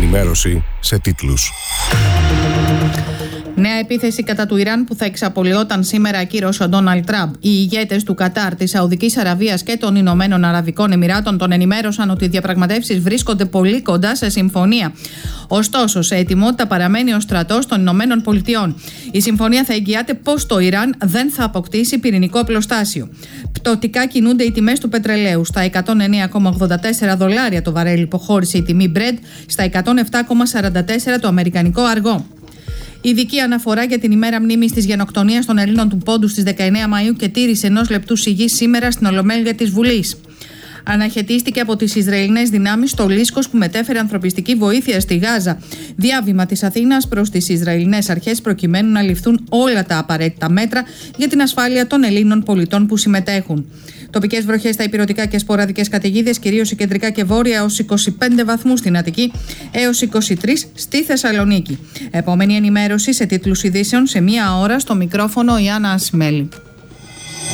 ενημέρωση σε τίτλους. Νέα επίθεση κατά του Ιράν που θα εξαπολυόταν σήμερα ακύρωσε ο Ντόναλντ Τραμπ. Οι ηγέτες του Κατάρ, της Σαουδικής Αραβίας και των Ηνωμένων Αραβικών Εμιράτων τον ενημέρωσαν ότι οι διαπραγματεύσεις βρίσκονται πολύ κοντά σε συμφωνία. Ωστόσο, σε ετοιμότητα παραμένει ο στρατός των Ηνωμένων Πολιτειών. Η συμφωνία θα εγγυάται πως το Ιράν δεν θα αποκτήσει πυρηνικό οπλοστάσιο. Πτωτικά κινούνται οι τιμές του πετρελαίου. Στα $109,84 το βαρέλι υποχώρησε η τιμή Brent, στα $107,44 το αμερικανικό αργό. Ειδική αναφορά για την ημέρα μνήμης της γενοκτονίας των Ελλήνων του Πόντου στις 19 Μαΐου και τήρησε 1 λεπτού σιγής σήμερα στην Ολομέλεια της Βουλής. Αναχαιτίστηκε από τις Ισραηλινές δυνάμεις το Λίσκος που μετέφερε ανθρωπιστική βοήθεια στη Γάζα. Διάβημα της Αθήνας προς τις Ισραηλινές αρχές προκειμένου να ληφθούν όλα τα απαραίτητα μέτρα για την ασφάλεια των Ελλήνων πολιτών που συμμετέχουν. Τοπικές βροχές στα ηπειρωτικά και σποραδικές καταιγίδες, κυρίως σε κεντρικά και βόρεια, έως 25 βαθμούς στην Αττική, έως 23 στη Θεσσαλονίκη. Επόμενη ενημέρωση σε τίτλους ειδήσεων σε 1 ώρα, στο μικρόφωνο η Άννα Ασημέλη.